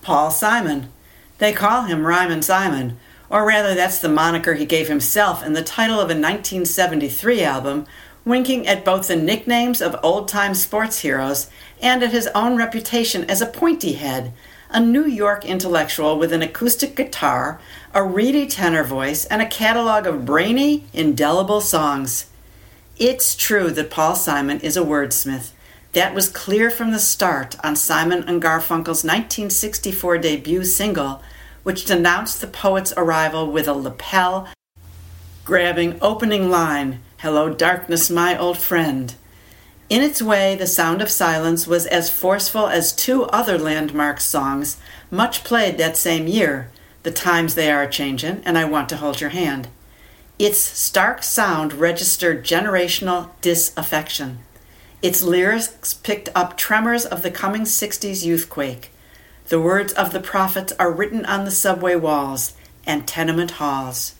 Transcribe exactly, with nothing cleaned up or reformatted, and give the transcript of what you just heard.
Paul Simon. They call him Ryman Simon, or rather that's the moniker he gave himself in the title of a nineteen seventy-three album, winking at both the nicknames of old-time sports heroes and at his own reputation as a pointy head, a New York intellectual with an acoustic guitar, a reedy tenor voice, and a catalog of brainy, indelible songs. It's true that Paul Simon is a wordsmith. That was clear from the start on Simon and Garfunkel's nineteen sixty-four debut single, which denounced the poet's arrival with a lapel-grabbing opening line, "Hello, darkness, my old friend." In its way, The Sound of Silence was as forceful as two other landmark songs, much played that same year, The Times They Are A-Changin' and I Want to Hold Your Hand. Its stark sound registered generational disaffection. Its lyrics picked up tremors of the coming sixties youthquake. The words of the prophets are written on the subway walls and tenement halls.